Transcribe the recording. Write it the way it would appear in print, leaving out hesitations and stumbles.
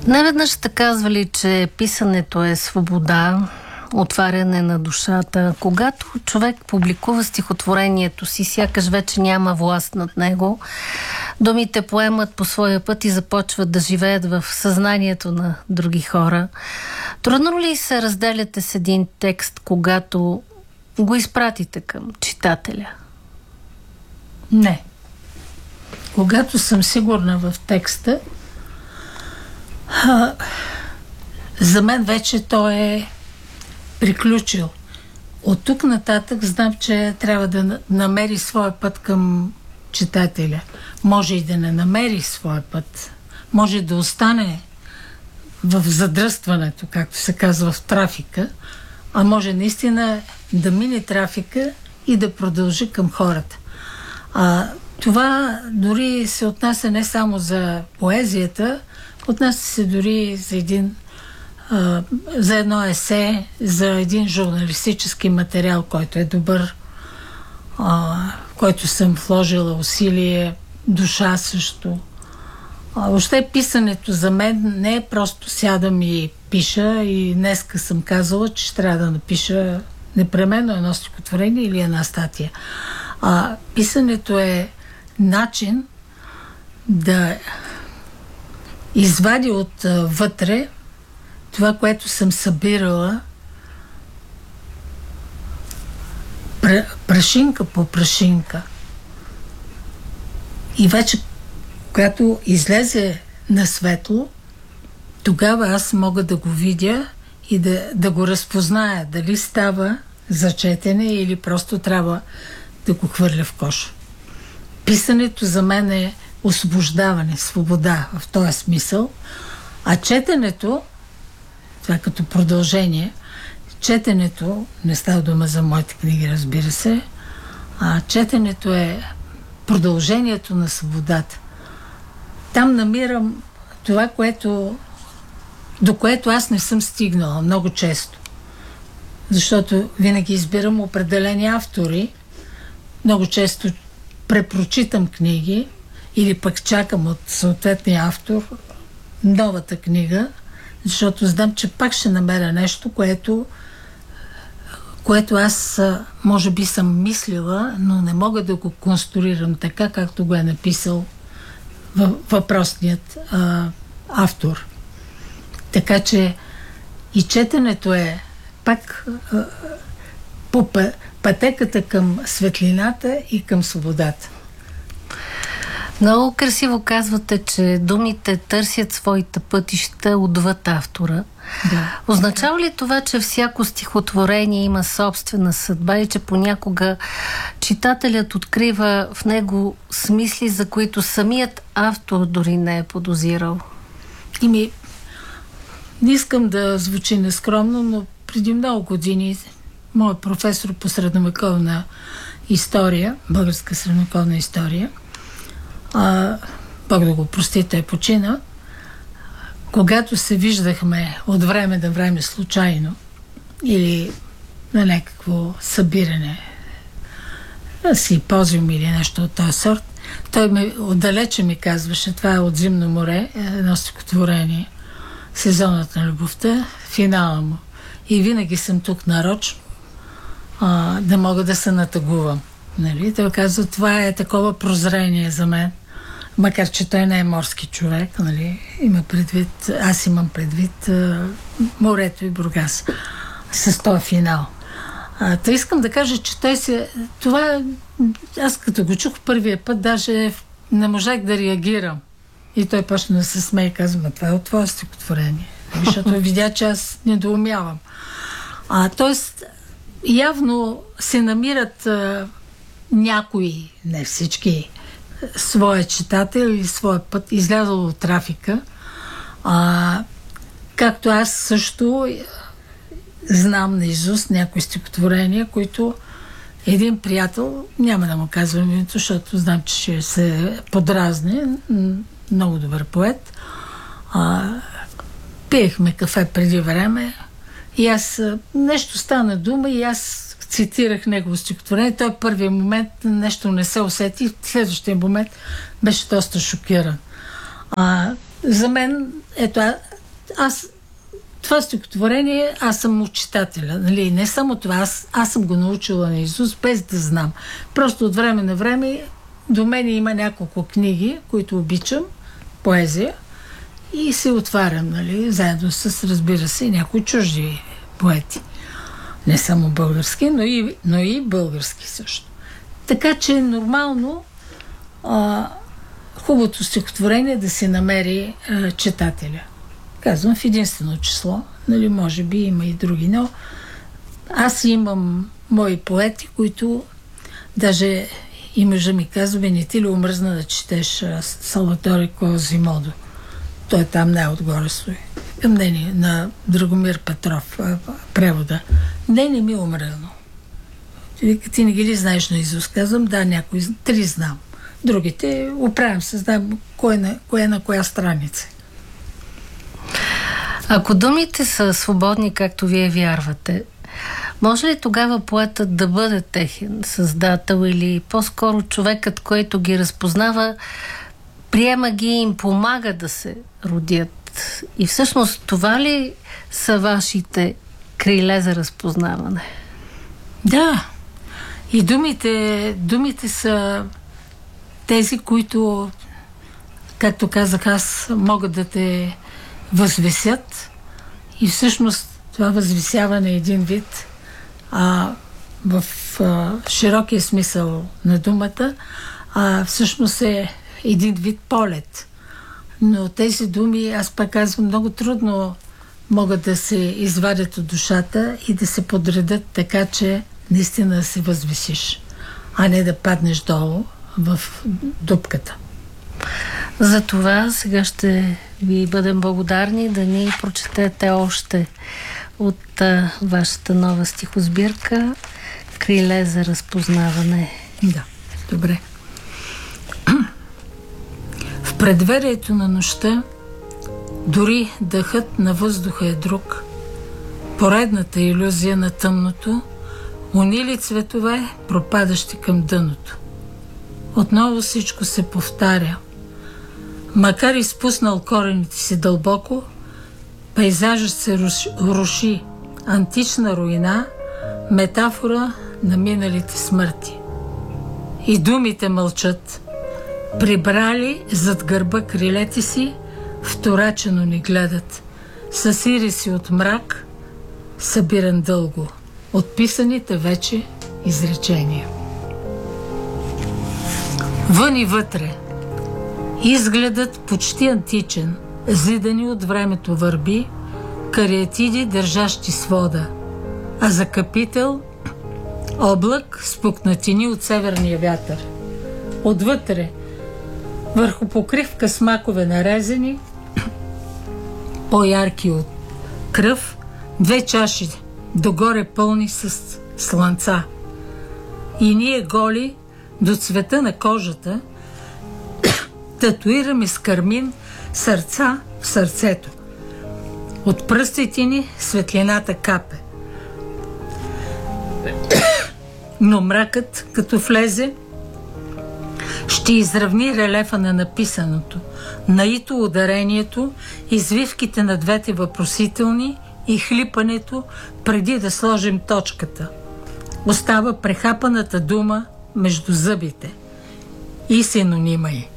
Неведнъж сте казвали, че писането е свобода, отваряне на душата. Когато човек публикува стихотворението си, сякаш вече няма власт над него, думите поемат по своя път и започват да живеят в съзнанието на други хора. Трудно ли се разделяте с един текст, когато го изпратите към читателя? Не. Когато съм сигурна в текста, за мен вече той е приключил. От тук нататък знам, че трябва да намери своя път към читателя. Може и да не намери своя път. Може да остане в задръстването, както се казва в трафика, а може наистина да мине трафика и да продължи към хората. Това дори се отнася не само за поезията, отнася се дори за едно есе, за един журналистически материал, който е добър, който съм вложила усилие, душа също. Въобще писането за мен не е просто сядам и пиша, и днеска съм казала, че ще трябва да напиша непременно едно стихотворение или една статия. Писането е начин да извади от вътре това, което съм събирала прашинка по прашинка. И вече, когато излезе на светло, тогава аз мога да го видя и да го разпозная, дали става за четене или просто трябва да го хвърля в коша. Писането за мен е освобождаване, свобода в този смисъл, а четенето, това като продължение, четенето, не става дума за моите книги, разбира се, а четенето е продължението на свободата. Там намирам това, до което аз не съм стигнала много често. Защото винаги избирам определени автори, много често препрочитам книги или пък чакам от съответния автор новата книга, защото знам, че пак ще намеря нещо, което аз може би съм мислила, но не мога да го конструирам така, както го е написал въпросният автор. Така че и четенето е пак по пътеката към светлината и към свободата. Много красиво казвате, че думите търсят своите пътища отвъд автора. Да. Означава ли това, че всяко стихотворение има собствена съдба и че понякога читателят открива в него смисли, за които самият автор дори не е подозирал? Не искам да звучи нескромно, но преди много години моят професор по средновековна история, българска средновековна история, Бог да го прости, той почина, когато се виждахме от време на време случайно или на някакво събиране, симпозиум или нещо от този сорт, той отдалече ми казваше, това е от Зимно море, едно стихотворение, Сезонът на любовта, финала му. И винаги съм тук нарочно, да мога да се натъгувам. Нали? Той казва, това е такова прозрение за мен. Макар че той не е морски човек, нали? Аз имам предвид морето и Бургас с този финал. Искам да кажа, че аз като го чух първия път, даже не можах да реагирам. И той почна да се смее и казва, това е от твое стихотворение. Защото видя, че аз недоумявам. Тоест, явно се намират някои, не всички, своя читател или своя път, излязъл от трафика. Както аз също знам наизуст някои стихотворения, които един приятел, няма да му казвам името, защото знам, че ще се подразни, много добър поет. Пиехме кафе преди време и аз нещо стана дума и аз цитирах негово стихотворение. Той първия момент нещо не се усети, в следващия момент беше доста шокиран. За мен, това стихотворение, аз съм учитателя. Нали? Не само това, аз съм го научила наизуст, без да знам. Просто от време на време до мен има няколко книги, които обичам, поезия, и се отварям, нали? Заедно с, разбира се, някои чужди поети. Не само български, но и български също. Така че нормално хубавото стихотворение да се намери читателя. Казвам в единствено число, нали, може би има и други, но аз имам мои поети, които даже и мъжа ми казва: не ти ли омръзна да четеш Салваторе Козимодо? Той там най-отгоре стои. Мнение на Драгомир Петров, превода. Не ми е омръзно. Ти не ги ли знаеш наизуст? Казвам, да, някои 3 знам. Другите оправям се, знам кое на коя страница. Ако думите са свободни, както вие вярвате, може ли тогава поетът да бъде техен създател или по-скоро човекът, който ги разпознава, приема ги и им помага да се родят? И всъщност това ли са вашите криле за разпознаване? Да. И думите са тези, които, както казах аз, могат да те възвесят. И всъщност това възвисяване е един вид в широкия смисъл на думата, всъщност е един вид полет. Но тези думи, аз пак казвам, много трудно могат да се извадят от душата и да се подредят така, че наистина да се възвисиш, а не да паднеш долу в дупката. За това сега ще ви бъдем благодарни да ни прочетете още от вашата нова стихосбирка "Криле за разпознаване". Да, добре. В предверието на нощта дори дъхът на въздуха е друг. Поредната илюзия на тъмното, унили цветове, пропадащи към дъното. Отново всичко се повтаря. Макар изпуснал корените си дълбоко, пейзажът се руши, антична руина, метафора на миналите смърти. И думите мълчат. Прибрали зад гърба крилете си, вторачено ни гледат. С ириси от мрак, събиран дълго, отписаните вече изречения. Вън и вътре. Изгледът почти античен, зидани от времето върби, кариатиди, държащи свода, а за капител облак с пукнатини от северния вятър. Отвътре, върху покривка с макове нарезани, по-ярки от кръв, 2 чаши, догоре пълни с слънца. И ние голи до цвета на кожата татуираме с кармин сърца в сърцето. От пръстите ни светлината капе. Но мракът, като влезе, ще изравни релефа на написаното, наито ударението, извивките на двете въпросителни и хлипането преди да сложим точката. Остава прехапаната дума между зъбите и синонима й.